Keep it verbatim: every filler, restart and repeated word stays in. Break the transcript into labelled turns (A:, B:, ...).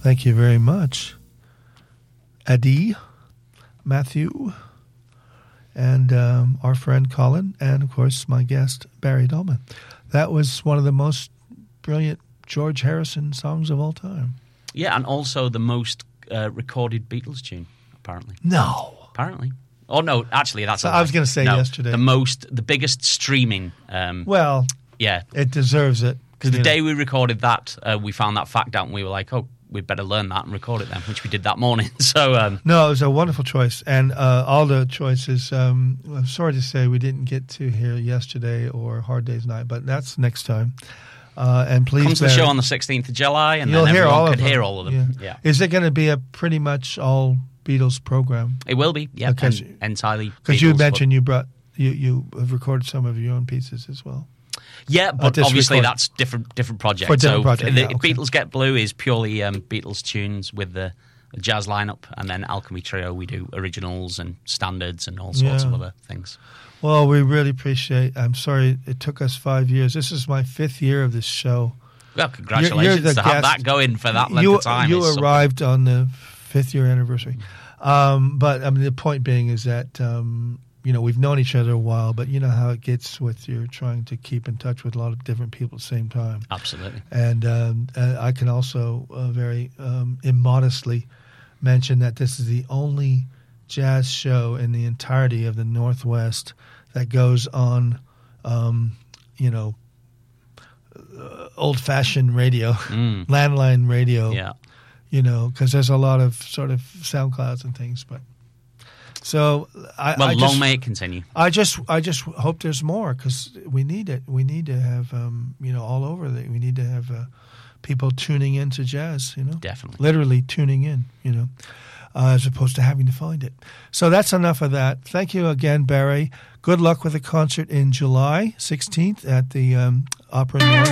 A: Thank you very much, Adi, Matthew, and um, our friend Colin, and, of course, my guest, Barry Dolman. That was one of the most brilliant George Harrison songs of all time.
B: Yeah, and also the most uh, recorded Beatles tune, apparently.
A: No.
B: Apparently. Oh, no, actually, that's...
A: I was going to say
B: no,
A: yesterday.
B: The most, the biggest streaming... Um,
A: well,
B: yeah.
A: It deserves it.
B: Because the
A: know.
B: day we recorded that, uh, we found that fact out, and we were like, oh, we'd better learn that and record it then, which we did that morning. So um,
A: No, it was a wonderful choice. And uh, all the choices, um, I'm sorry to say we didn't get to hear yesterday or Hard Day's Night, but that's next time. Uh, and please,
B: come to the
A: Barry,
B: show on the sixteenth of July, and
A: you'll
B: then
A: hear
B: everyone
A: all
B: could
A: of them.
B: hear all of them.
A: Yeah.
B: Yeah.
A: Is it going to be a pretty much all Beatles program?
B: It will be, yeah,
A: Because-
B: en- entirely.
A: Because you
B: Beatles,
A: mentioned you brought you you have recorded some of your own pieces as well.
B: but, yeah, but
A: this
B: obviously
A: record-
B: that's different different projects.
A: For different
B: so
A: project,
B: the
A: yeah, okay.
B: Beatles Get Blue is purely um, Beatles tunes with the, the jazz lineup, and then Alchemy Trio we do originals and standards and all sorts
A: Yeah.
B: of other things.
A: Well, we really appreciate. I'm sorry it took us five years. This is my fifth year of this show.
B: Well, congratulations
A: You're- you're the
B: to have
A: guest.
B: that going for that length
A: you,
B: of time.
A: You
B: is something.
A: arrived on the fifth year anniversary. Um, but I mean, the point being is that um, you know we've known each other a while, but you know how it gets with you're trying to keep in touch with a lot of different people at the same time.
B: Absolutely.
A: And um, uh, I can also uh, very um, immodestly mention that this is the only jazz show in the entirety of the Northwest that goes on, um, you know, uh, old-fashioned radio,
B: Mm.
A: landline radio.
B: Yeah.
A: You know, because there's a lot of sort of SoundClouds and things, but so I,
B: Well,
A: I
B: long
A: just,
B: may it continue.
A: I just, I just hope there's more because we need it. We need to have, um, you know, all over. The, we need to have uh, people tuning into jazz. You know,
B: Definitely.
A: literally tuning in. You know, uh, as opposed to having to find it. So that's enough of that. Thank you again, Barry. Good luck with the concert in July sixteenth at the um, Opera North.